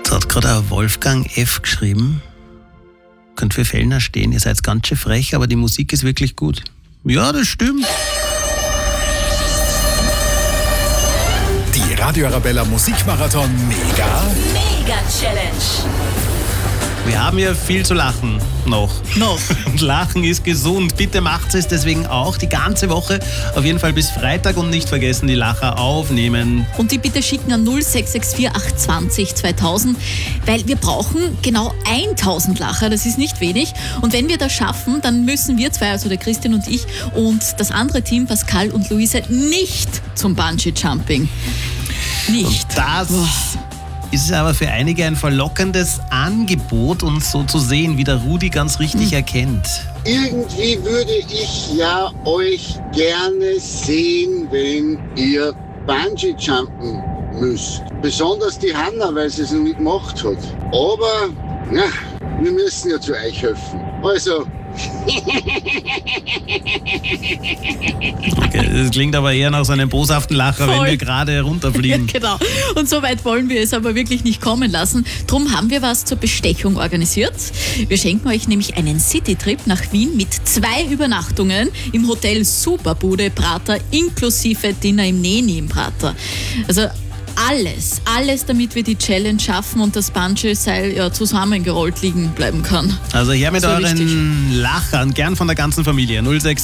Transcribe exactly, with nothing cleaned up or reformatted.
Da hat gerade ein Wolfgang F. geschrieben. Könnt für Fellner stehen, ihr seid ganz schön frech, aber die Musik ist wirklich gut. Ja, das stimmt. Die Radio Arabella Musikmarathon Mega Mega Challenge. Wir haben ja viel zu lachen. Noch. Noch. Und Lachen ist gesund. Bitte macht es deswegen auch die ganze Woche. Auf jeden Fall bis Freitag und nicht vergessen, die Lacher aufnehmen. Und die bitte schicken an null sechs sechs vier acht zwanzig zweitausend, weil wir brauchen genau tausend Lacher, das ist nicht wenig. Und wenn wir das schaffen, dann müssen wir zwei, also der Christian und ich und das andere Team, Pascal und Luise, nicht zum Bungee-Jumping. Nicht. Und das ist aber für einige ein verlockendes Angebot und so zu sehen, wie der Rudi ganz richtig Mhm. erkennt. Irgendwie würde ich ja euch gerne sehen, wenn ihr Bungee-Jumpen müsst. Besonders die Hanna, weil sie es noch nicht gemacht hat. Aber, ja, wir müssen ja zu euch helfen. Also, Okay, das klingt aber eher nach so einem boshaften Lacher, wenn Voll. wir gerade runterfliegen. Genau. Und so weit wollen wir es aber wirklich nicht kommen lassen. Drum haben wir was zur Bestechung organisiert. Wir schenken euch nämlich einen Citytrip nach Wien mit zwei Übernachtungen im Hotel Superbude Prater inklusive Dinner im Neni im Prater. Also alles, alles, damit wir die Challenge schaffen und das Bungee-Seil ja zusammengerollt liegen bleiben kann. Also her mit So euren wichtig. Lachern, gern von der ganzen Familie. null sechs